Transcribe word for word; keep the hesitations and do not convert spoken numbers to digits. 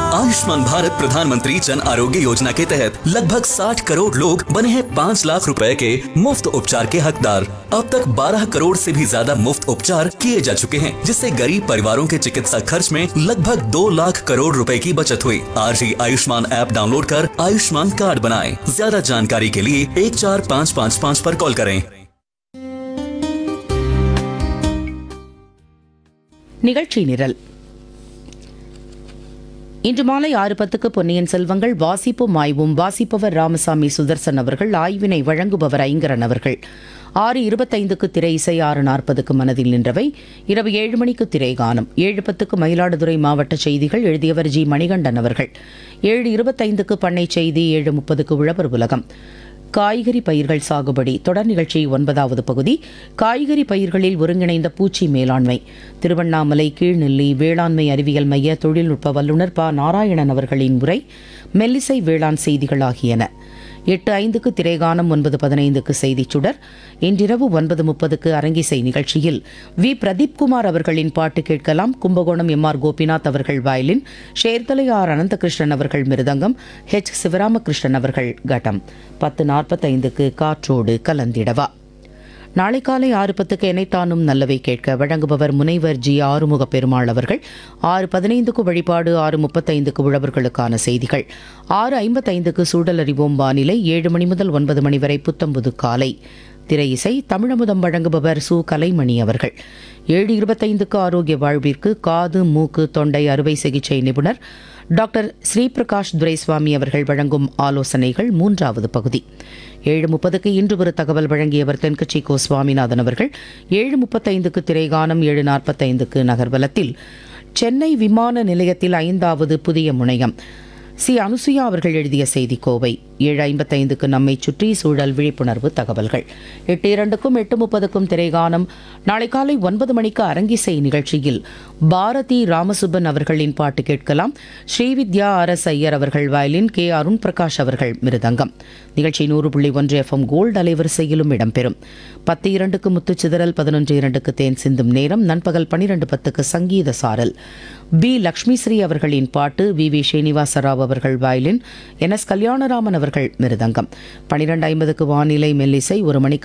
आयुष्मान भारत प्रधानमंत्री जन आरोग्य योजना के तहत लगभग साठ करोड़ लोग बने हैं पाँच लाख रुपए के मुफ्त उपचार के हकदार। अब तक बारह करोड़ से भी ज्यादा मुफ्त उपचार किए जा चुके हैं, जिससे गरीब परिवारों के चिकित्सा खर्च में लगभग दो लाख करोड़ रुपए की बचत हुई। आज ही आयुष्मान ऐप डाउनलोड कर आयुष्मान कार्ड बनाएं। ज्यादा जानकारी के लिए एक चार पाँच पाँच पाँच पर कॉल करें। நிகழ்ச்சி நிரல் இன்று மாலை ஆறு பத்துக்கு பொன்னியின் செல்வங்கள் வாசிப்பும் ஆய்வும் வாசிப்பவர் ராமசாமி சுதர்சன் அவர்கள், ஆய்வினை வழங்குபவர் ஐங்கரன் அவர்கள். ஆறு இருபத்தைந்துக்கு திரை இசை, ஆறு நாற்பதுக்கு மனதில் நின்றவை, இரவு ஏழு மணிக்கு திரை கானம், ஏழு பத்துக்கு மயிலாடுதுறை மாவட்ட செய்திகள், எழுதியவர் ஜி மணிகண்டன் அவர்கள். ஏழு இருபத்தைந்துக்கு பண்ணை செய்தி, ஏழு முப்பதுக்கு உழவர் உலகம். காய்கறி பயிர்கள் சாகுபடி தொடர் நிகழ்ச்சி ஒன்பதாவது பகுதி, காய்கறி பயிர்களில் ஒருங்கிணைந்த பூச்சி மேலாண்மை, திருவண்ணாமலை கீழ்நெல்லி வேளாண்மை அறிவியல் மைய தொழில்நுட்ப வல்லுநர் ப நாராயணன் அவர்களின் உரை, மெல்லிசை வேளாண் செய்திகள் ஆகியன. எட்டு ஐந்துக்கு திரைகானம், ஒன்பது பதினைந்துக்கு செய்திச் சுடர். இன்றிரவு ஒன்பது முப்பதுக்கு அரங்கிசை நிகழ்ச்சியில் வி பிரதீப்குமார் அவர்களின் பாட்டு கேட்கலாம். கும்பகோணம் எம் ஆர் கோபிநாத் அவர்கள் வயலின், ஷேர்தலை ஆர் அனந்தகிருஷ்ணன் அவர்கள் மிருதங்கம், ஹெச் சிவராமகிருஷ்ணன் அவர்கள் கட்டம். பத்து நாற்பத்தைந்துக்கு காற்றோடு கலந்திடவா. நாளை காலை ஆறு பத்துக்கு எனைத்தானும் நல்லவை கேட்க வழங்குபவர் முனைவர் ஜி ஆறுமுக பெருமாள் அவர்கள். ஆறு பதினைந்துக்கு வழிபாடு, ஆறு முப்பத்தைந்துக்கு உழவர்களுக்கான செய்திகள், ஆறு ஐம்பத்தைந்துக்கு சூழல் அறிவோம் வானிலை, ஏழு மணி முதல் ஒன்பது மணி வரை புத்தம்புது காலை. திரை இசை, தமிழமுதம் வழங்குபவர் சு கலைமணி அவர்கள். ஏழு இருபத்தைந்துக்கு ஆரோக்கிய வாழ்விற்கு காது மூக்கு தொண்டை அறுவை சிகிச்சை நிபுணர் டாக்டர் ஸ்ரீபிரகாஷ் துரைசுவாமி அவர்கள் வழங்கும் ஆலோசனைகள் மூன்றாவது பகுதி. ஏழு முப்பதுக்கு இன்று ஒரு தகவல் வழங்கியவர் தென்கட்சி கோ சுவாமிநாதன் அவர்கள். ஏழு முப்பத்தைந்துக்கு திரைகானம், ஏழு நாற்பத்தைந்துக்கு நகர்வலத்தில் சென்னை விமான நிலையத்தில் ஐந்தாவது புதிய முனையம் சி அனுசுயா அவர்கள் எழுதிய செய்தி கோவை. ஏழு ஐம்பத்தைந்துக்கு நம்மை சுற்றி சூழல் விழிப்புணர்வு தகவல்கள். எட்டு இரண்டுக்கும் எட்டு முப்பதுக்கும் திரைகானம். நாளை காலை ஒன்பது மணிக்கு அரங்கிசை நிகழ்ச்சியில் பாரதி ராமசுப்பன் அவர்களின் பாட்டு கேட்கலாம். ஸ்ரீவித்யா அரஸ் ஐயர் அவர்கள் வயலின், கே அருண் பிரகாஷ் அவர்கள் மிருதங்கம். நிகழ்ச்சி நூறு புள்ளி ஒன்று எஃப் எம் கோல்டு அலைவரிசையிலும் இடம்பெறும். பத்து இரண்டுக்கு முத்துச்சிதறல், பதினொன்று இரண்டுக்கு தேன் சிந்தும் நேரம். நண்பகல் பனிரெண்டு பத்துக்கு சங்கீத சாரல். பி லக்ஷ்மிஸ்ரீ அவர்களின் பாட்டு, வி வி ஸ்ரீனிவாசராவ் அவர்கள் வயலின், என் எஸ் கல்யாணராமன் அவர்கள் மிருதங்கம். பனிரெண்டு ஐம்பதுக்கு வானிலை மெல்லிசை, ஒரு மணிக்கு